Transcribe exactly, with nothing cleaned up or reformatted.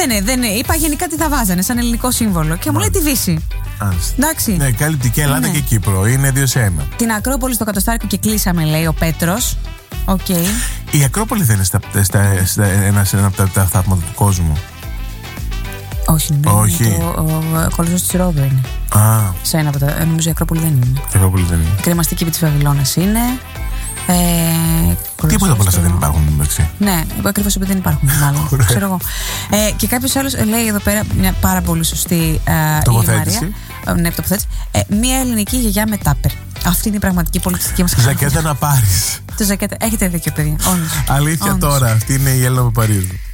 Δεν είναι, δεν είναι. Είπα γενικά τι θα βάζανε σαν ελληνικό σύμβολο. Και μου λέει τη Δύση. Εντάξει. Ναι, κάλυπτη και Ελλάδα ναι. και Κύπρο. Είναι δύο σε ένα. Την Ακρόπολη στο Κατοστάρικο και κλείσαμε, λέει ο Πέτρος. Okay. Η Ακρόπολη δεν είναι στα, στα, στα, ένα, ένα από τα, τα θαύματα του κόσμου. Όχι, ναι. Όχι. Το, ο, ο Κολοσσός της Ρόδου είναι. Α. Σε ένα από τα. Νομίζω η Ακρόπολη δεν είναι. Η Ακρόπολη δεν είναι. Η κρεμαστή κήπη της Βαβυλώνας είναι. Ε, Τίποτα πολλά αυτά δεν υπάρχουν μεταξύ. Ναι, ακριβώς επειδή δεν υπάρχουν, μάλλον. Ξέρω εγώ. Ε, και κάποιος άλλος λέει εδώ πέρα μια πάρα πολύ σωστή ε, τοποθέτηση. Ε, ναι, τοποθέτηση. Ε, μια ελληνική γιαγιά με τάπερ. Αυτή είναι η πραγματική πολιτιστική μας ζακέτα να πάρεις. Το ζακέτα. Έχετε δίκιο, παιδιά. Όντως. Αλήθεια Όντως. Τώρα, αυτή είναι η Έλληνα που παρίζουν.